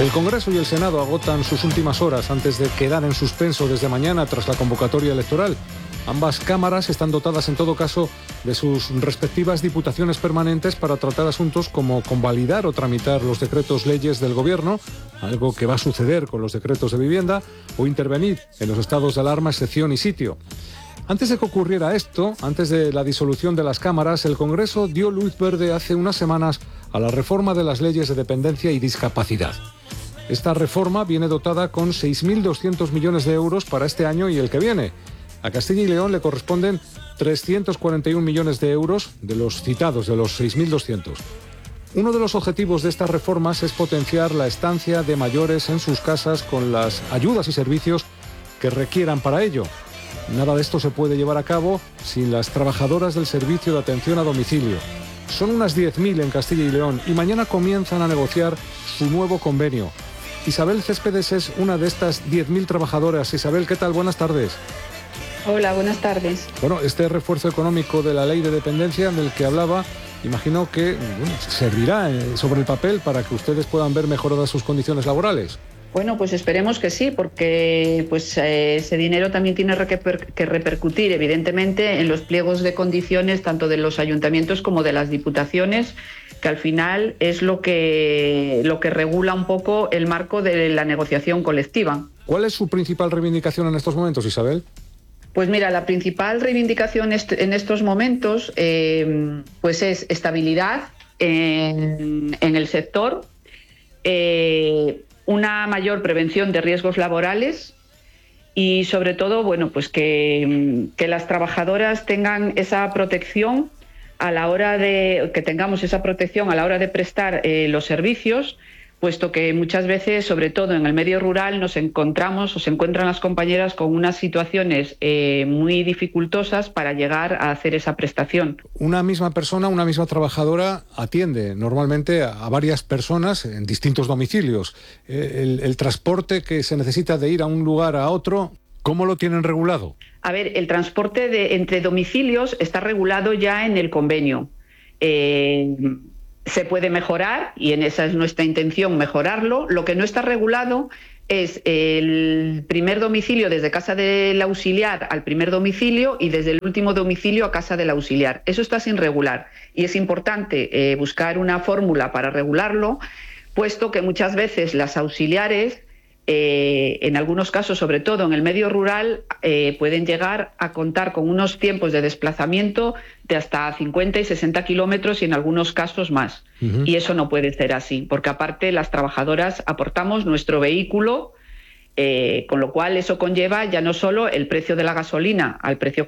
El Congreso y el Senado agotan sus últimas horas antes de quedar en suspenso desde mañana tras la convocatoria electoral. Ambas cámaras están dotadas en todo caso de sus respectivas diputaciones permanentes para tratar asuntos como convalidar o tramitar los decretos leyes del Gobierno, algo que va a suceder con los decretos de vivienda, o intervenir en los estados de alarma, excepción y sitio. Antes de que ocurriera esto, antes de la disolución de las cámaras, el Congreso dio luz verde hace unas semanas a la reforma de las leyes de dependencia y discapacidad. Esta reforma viene dotada con 6.200 millones de euros para este año y el que viene. A Castilla y León le corresponden 341 millones de euros de los citados, de los 6.200. Uno de los objetivos de estas reformas es potenciar la estancia de mayores en sus casas con las ayudas y servicios que requieran para ello. Nada de esto se puede llevar a cabo sin las trabajadoras del servicio de atención a domicilio. Son unas 10.000 en Castilla y León y mañana comienzan a negociar su nuevo convenio. Isabel Céspedes es una de estas 10.000 trabajadoras. Isabel, ¿qué tal? Buenas tardes. Hola, buenas tardes. Bueno, este refuerzo económico de la ley de dependencia del que hablaba, imagino que servirá sobre el papel para que ustedes puedan ver mejoradas sus condiciones laborales. Bueno, pues esperemos que sí, porque ese dinero también tiene que repercutir, evidentemente, en los pliegos de condiciones tanto de los ayuntamientos como de las diputaciones, que al final es lo que regula un poco el marco de la negociación colectiva. ¿Cuál es su principal reivindicación en estos momentos, Isabel? Pues mira, la principal reivindicación en estos momentos pues es estabilidad en el sector, una mayor prevención de riesgos laborales y sobre todo, bueno, pues que las trabajadoras tengan esa protección a la hora de prestar los servicios, puesto que muchas veces, sobre todo en el medio rural, nos encontramos o se encuentran las compañeras con unas situaciones muy dificultosas para llegar a hacer esa prestación. Una misma persona, una misma trabajadora atiende normalmente a varias personas en distintos domicilios. El transporte que se necesita de ir a un lugar a otro, ¿cómo lo tienen regulado? A ver, el transporte entre domicilios está regulado ya en el convenio. Se puede mejorar y en esa es nuestra intención, mejorarlo. Lo que no está regulado es el primer domicilio desde casa del auxiliar al primer domicilio y desde el último domicilio a casa del auxiliar. Eso está sin regular y es importante buscar una fórmula para regularlo, puesto que muchas veces las auxiliares, en algunos casos, sobre todo en el medio rural, pueden llegar a contar con unos tiempos de desplazamiento de hasta 50 y 60 kilómetros y en algunos casos más. Uh-huh. Y eso no puede ser así, porque aparte las trabajadoras aportamos nuestro vehículo, con lo cual eso conlleva ya no solo el precio de la gasolina al precio